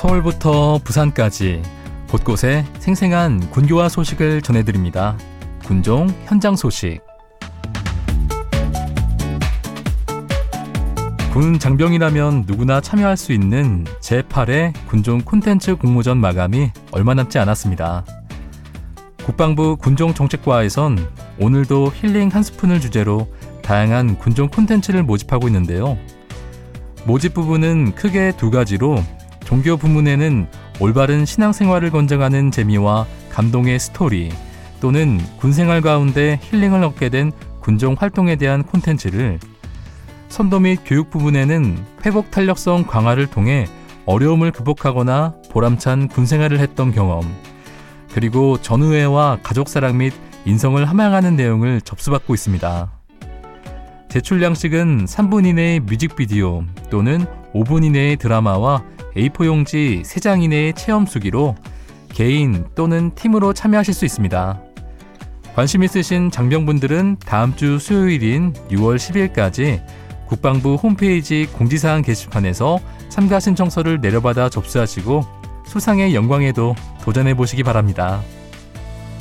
서울부터 부산까지 곳곳에 생생한 군교화 소식을 전해드립니다. 군종 현장 소식. 군 장병이라면 누구나 참여할 수 있는 제8회 군종 콘텐츠 공모전 마감이 얼마 남지 않았습니다. 국방부 군종정책과에선 오늘도 힐링 한 스푼을 주제로 다양한 군종 콘텐츠를 모집하고 있는데요. 모집 부분은 크게 두 가지로 종교 부문에는 올바른 신앙생활을 권장하는 재미와 감동의 스토리 또는 군생활 가운데 힐링을 얻게 된 군종 활동에 대한 콘텐츠를, 선도 및 교육 부분에는 회복 탄력성 강화를 통해 어려움을 극복하거나 보람찬 군생활을 했던 경험, 그리고 전우회와 가족사랑 및 인성을 함양하는 내용을 접수받고 있습니다. 제출 양식은 3분 이내의 뮤직비디오 또는 5분 이내의 드라마와 A4 용지 3장 이내의 체험수기로 개인 또는 팀으로 참여하실 수 있습니다. 관심 있으신 장병분들은 다음 주 수요일인 6월 10일까지 국방부 홈페이지 공지사항 게시판에서 참가 신청서를 내려받아 접수하시고 수상의 영광에도 도전해보시기 바랍니다.